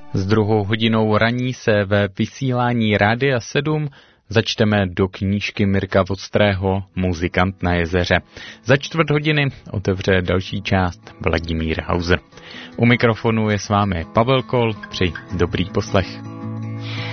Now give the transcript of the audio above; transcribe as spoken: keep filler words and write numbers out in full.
S druhou hodinou raní se ve vysílání Rádia sedm začteme do knížky Mirka Vostrého Muzikant na jezeře. Za čtvrt hodiny otevře další část Vladimír Hauser. U mikrofonu je s vámi Pavel Kol, přeji dobrý poslech.